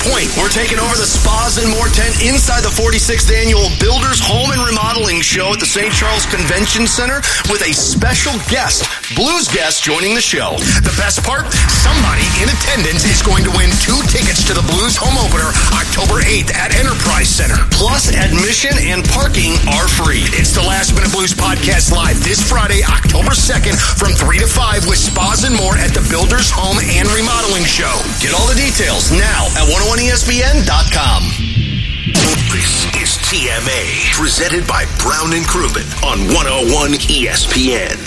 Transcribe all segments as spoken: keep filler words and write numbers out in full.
Point. We're taking over the Spas and More tent inside the forty-sixth Annual Builders Home and Remodeling Show at the Saint Charles Convention Center with a special guest, blues guest, joining the show. The best part? Somebody in attendance is going to win two tickets to the Blues Home Opener October eighth at Enterprise Center. Plus, admission and parking are free. It's the Last Minute Blues Podcast live this Friday, October second from three to five with Spas and More at the Builders Home and Remodeling Show. Get all the details now at one oh one E S P N dot com. This is T M A, presented by Brown and Crouppen on one oh one E S P N.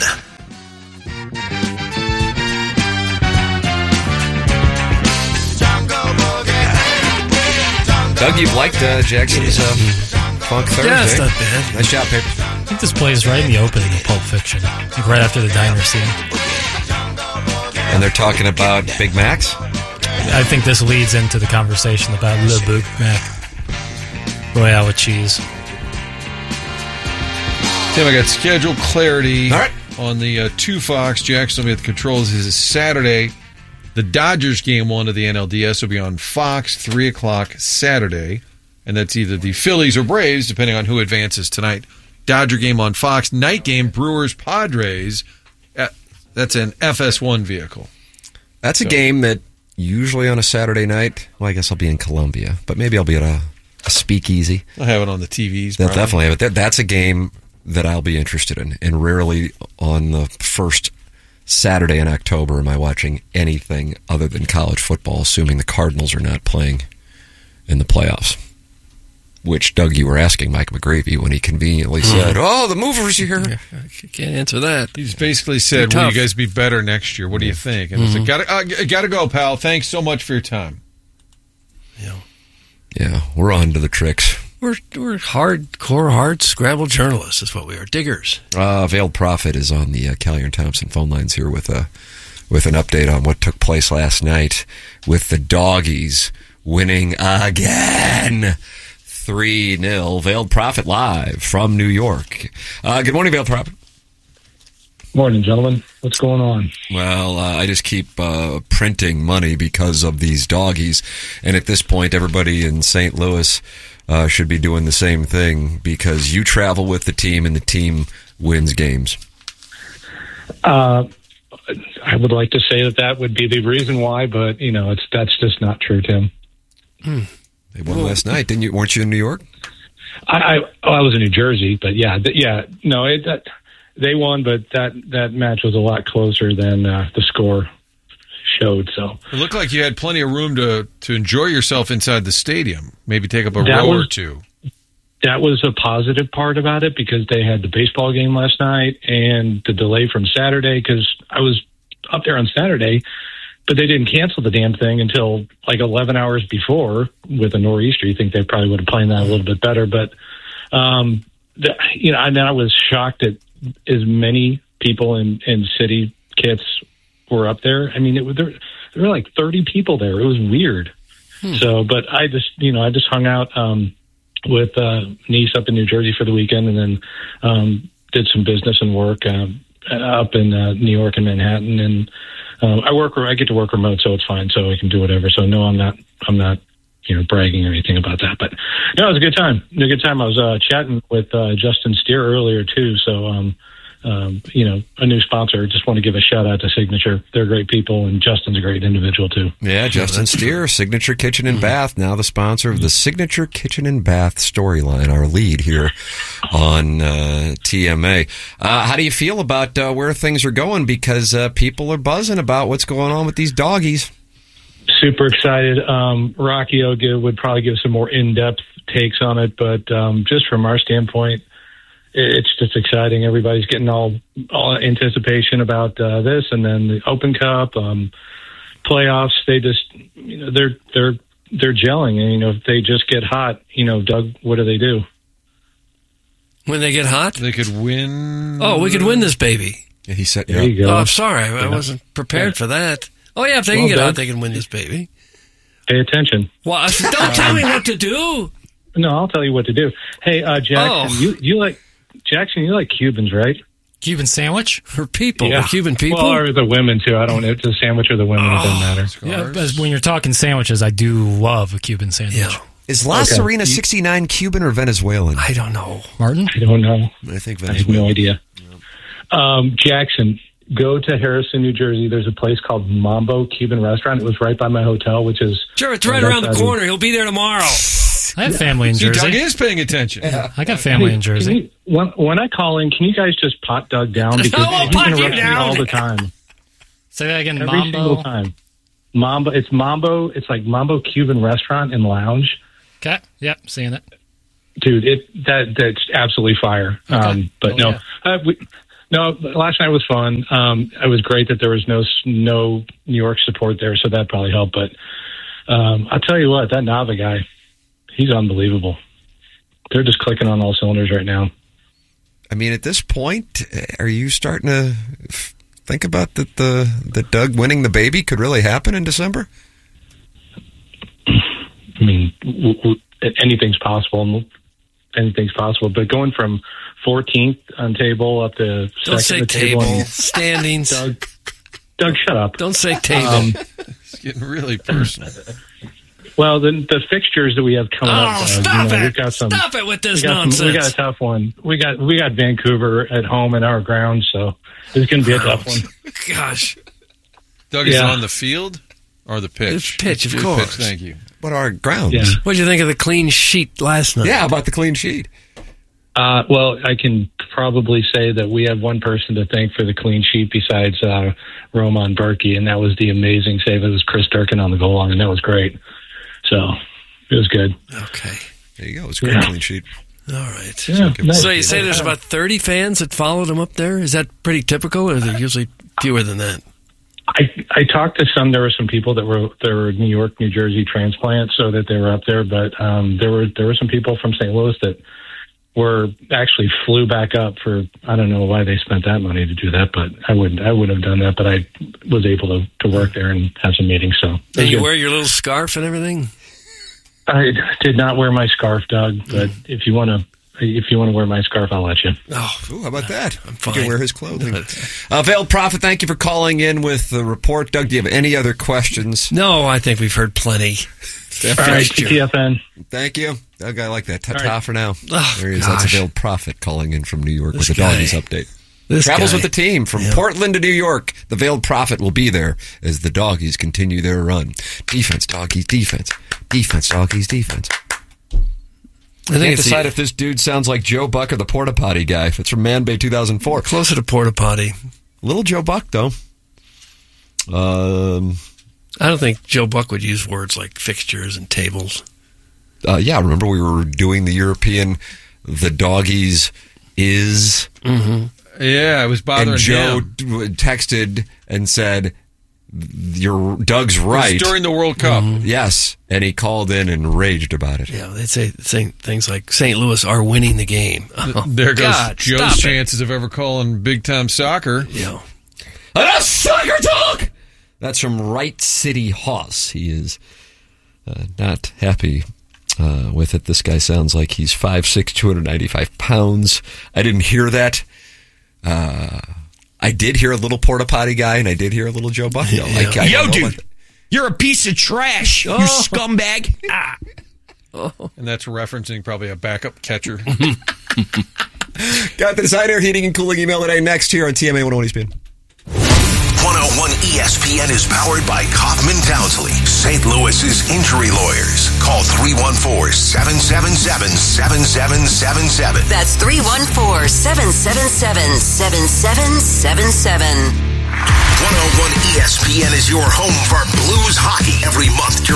Doug, you've liked uh, Jackson's um, Funk Thursday. Yeah, it's not bad. Nice job, Paper. I think this plays right in the opening of Pulp Fiction, like right after the diner scene. And they're talking about Big Macs? I think this leads into the conversation about Le Big Mac. Royale with cheese. Tim, I got schedule clarity All right. on the uh, two Fox. Jackson will be at the controls. This is Saturday. The Dodgers game one of the N L D S will be on Fox, three o'clock Saturday. And that's either the Phillies or Braves, depending on who advances tonight. Dodger game on Fox. Night game, Brewers, Padres. Uh, that's an F S one vehicle. That's a so. game that usually on a Saturday night, well, I guess I'll be in Columbia, but maybe I'll be at a, a speakeasy. I'll have it on the T Vs. They'll definitely have it. That, that's a game that I'll be interested in. And rarely on the first Saturday in October am I watching anything other than college football, assuming the Cardinals are not playing in the playoffs. Which, Doug, you were asking Mike McGravy when he conveniently said, oh, the mover's here. Yeah, I can't answer that. He just basically said, will you guys be better next year? What do you think? And mm-hmm. I said, gotta, uh, gotta go, pal. Thanks so much for your time. Yeah, yeah we're on to the tricks. We're we're hardcore, hard scrabble journalists is what we are. Diggers. Uh, Veiled Prophet is on the uh, Callier and Thompson phone lines here with a with an update on what took place last night with the Doggies winning again, three nil. Veiled Prophet live from New York. Uh, good morning, Veiled Prophet. Morning, gentlemen. What's going on? Well, uh, I just keep uh, printing money because of these Doggies, and at this point, everybody in Saint Louis Uh, should be doing the same thing because you travel with the team and the team wins games. Uh, I would like to say that that would be the reason why, but you know, it's that's just not true, Tim. Hmm. They won last night, didn't you? Weren't you in New York? I I, oh, I was in New Jersey, but yeah, th- yeah, no, it, that, they won, but that that match was a lot closer than uh, the score showed. So it looked like you had plenty of room to to enjoy yourself inside the stadium. Maybe take up a that row was, or two. That was a positive part about it because they had the baseball game last night and the delay from Saturday. Because I was up there on Saturday, but they didn't cancel the damn thing until like eleven hours before with a nor'easter. You think they probably would have planned that a little bit better, but um, the, you know, I mean, I was shocked that as many people in in city kits were up there. I mean, it was there, there were like thirty people there. It was weird. Hmm. So, but I just, you know, I just hung out um, with uh, niece up in New Jersey for the weekend, and then um, did some business and work uh, up in uh, New York and Manhattan. And um, I work, I get to work remote, so it's fine. So I can do whatever. So no, I'm not, I'm not, you know, bragging or anything about that. But no, it was a good time. It was a good time. I was uh, chatting with uh, Justin Steer earlier too. So. Um, Um, you know, a new sponsor. Just want to give a shout out to Signature. They're great people, and Justin's a great individual too. Yeah, Justin Steer, Signature Kitchen and Bath, now the sponsor of the Signature Kitchen and Bath storyline, our lead here on uh, T M A. Uh, how do you feel about uh, where things are going? Because uh, people are buzzing about what's going on with these Doggies. Super excited. Um, Rocky Oga would probably give some more in-depth takes on it, but um, just from our standpoint, it's just exciting. Everybody's getting all, all anticipation about uh, this, and then the Open Cup um, playoffs. They just, you know, they're they're they're gelling, and you know, if they just get hot, you know, Doug, what do they do? When they get hot, they could win. Oh, we could win this baby. Yeah, he said, "There yeah. you go." Oh, I'm sorry, I yeah. wasn't prepared yeah. for that. Oh yeah, if they well, can get hot, they can win this baby. Pay attention. Well, don't tell me what to do. No, I'll tell you what to do. Hey, uh, Jackson, oh. you you like. Jackson, you like Cubans, right? Cuban sandwich? For people, yeah. Cuban people? Well, or the women, too. I don't know if it's a sandwich or the women. Oh, it doesn't matter. Yeah, but when you're talking sandwiches, I do love a Cuban sandwich. Yeah. Is La okay. Serena sixty-nine Cuban or Venezuelan? I don't know. Martin? I don't know. I think Venezuelan. I have no idea. Um, Jackson, go to Harrison, New Jersey. There's a place called Mambo Cuban Restaurant. It was right by my hotel, which is... Sure, it's right around the corner. He'll be there tomorrow. I have family in See, Jersey. Doug is paying attention. Yeah. I got family hey, in Jersey. You, when, when I call in, can you guys just pot Doug down? Because no, he's interrupting me all the time. Say that again, Every Mambo? single time. Mambo. It's Mambo. It's like Mambo Cuban Restaurant and Lounge. Okay. Yep, seeing it. Dude, it that that's absolutely fire. Okay. Um, but oh, no, yeah. uh, we, no. Last night was fun. Um, it was great that there was no no New York support there, so that probably helped. But um, I'll tell you what, that Nava guy, he's unbelievable. They're just clicking on all cylinders right now. I mean, at this point, are you starting to think about that the that Doug winning the baby could really happen in December? I mean, w- w- anything's possible. Anything's possible. But going from fourteenth on table up to Don't second say the table. table Standings. Doug, Doug, shut up. Don't say table. Um, It's getting really personal. well, the the fixtures that we have coming oh, up. Uh, stop you know, it! We've got some, stop it with this we got nonsense. Some, we got a tough one. We got we got Vancouver at home in our ground, so it's going to be a tough one. Gosh, Doug, is Yeah. it on the field or the pitch? The pitch, of The course. Pitch, thank you. What are our grounds? Yeah. what did you think of the clean sheet last night? Yeah, about the clean sheet. Uh, well, I can probably say that we have one person to thank for the clean sheet besides uh, Roman Berkey, and that was the amazing save. It was Chris Durkin on the goal line, and that was great. So it was good. Okay. There you go. It's a great Yeah. clean sheet. All right. Yeah, nice. So you say there's about thirty fans that followed him up there? Is that pretty typical, or are there usually fewer than that? I, I talked to some. There were some people that were there were New York, New Jersey transplants, so that they were up there. But um, there were there were some people from Saint Louis that were actually flew back up for. I don't know why they spent that money to do that, but I wouldn't I would have done that. But I was able to, to work there and have some meetings. So And you wear your little scarf and everything? I did not wear my scarf, Doug. But if you want to. If you want to wear my scarf, I'll let you. Oh, Ooh, how about that? I'm fine. You can wear his clothing. Uh, Veiled Prophet, thank you for calling in with the report. Doug, do you have any other questions? No, I think we've heard plenty. All right, T F N. Thank you. Doug, I like that. Ta-ta right. for now. Oh, there he is. gosh. That's a Veiled Prophet calling in from New York This with a guy. Doggies update. This Travels guy. with the team from Yeah. Portland to New York. The Veiled Prophet will be there as the Doggies continue their run. Defense, Doggies, defense. Defense, Doggies, defense. I think can't it's decide the- if this dude sounds like Joe Buck or the Porta Potty guy. It's from Man Bay two thousand four. Closer to Porta Potty. Little Joe Buck, though. Um, I don't think Joe Buck would use words like fixtures and tables. uh, yeah, remember we were doing the European, the Doggies is, Yeah, it was bothering and Joe him. d- texted and said, "Your Doug's It was right." during the World Cup. Yes, and he called in and raged about it. Yeah, they'd say, say things like Saint Louis are winning the game. Oh, There goes God, Joe's stop it. chances of ever calling big time soccer. Yeah. Enough soccer talk! That's from Wright City Hoss. He is uh, not happy uh, with it. This guy sounds like he's five six, two hundred ninety-five pounds. I didn't hear that. Uh, I did hear a little Porta Potty guy, and I did hear a little Joe Buck. Yeah. Like, I Yo, don't know dude, what- you're a piece of trash, you scumbag. Ah. And that's referencing probably a backup catcher. Got the Design Air Heating and Cooling email today next here on T M A one oh one E S P N. one oh one E S P N is powered by Kaufman Townsley, Saint Louis's injury lawyers. Call three one four, seven seven seven, seven seven seven seven. That's three one four, seven seven seven, seven seven seven seven. one oh one E S P N is your home for Blues hockey every month during